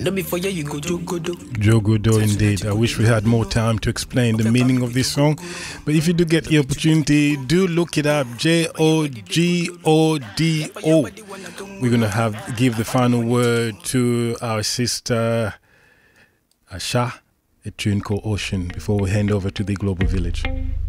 No before you go Jogodo. Jogodo indeed. I wish we had more time to explain the meaning of this song. But if you do get the opportunity, do look it up. Jogodo. We're going to give the final word to our sister Asha, a tune called Ocean, before we hand over to the Global Village.